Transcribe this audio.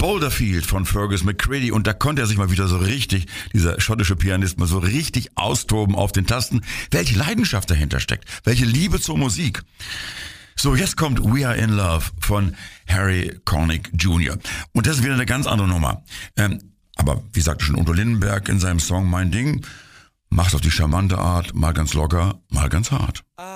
Boulderfield von Fergus McCready und da konnte er sich mal wieder so richtig, dieser schottische Pianist, mal so richtig austoben auf den Tasten. Welche Leidenschaft dahinter steckt, welche Liebe zur Musik. So, jetzt kommt We Are in Love von Harry Connick Jr. Und das ist wieder eine ganz andere Nummer. Aber wie sagte schon Udo Lindenberg in seinem Song Mein Ding, macht auf die charmante Art, mal ganz locker, mal ganz hart.